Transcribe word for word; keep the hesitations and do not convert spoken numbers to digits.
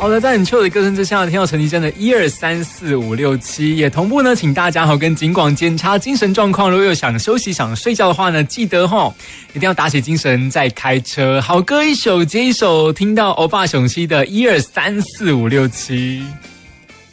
好的，在很秋的歌声之下，听到陈绮贞的一二三四五六七，也同步呢，请大家好跟警广检查精神状况。如果有想休息、想睡觉的话呢，记得哈，一定要打起精神再开车。好歌一首接一首，听到欧巴熊西的一二三四五六七。